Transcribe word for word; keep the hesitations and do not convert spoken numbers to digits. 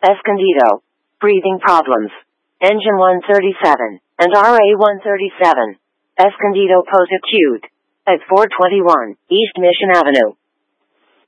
Escondido. Breathing problems. Engine one thirty-seven and R A one thirty-seven. Escondido post acute. At four twenty-one East Mission Avenue.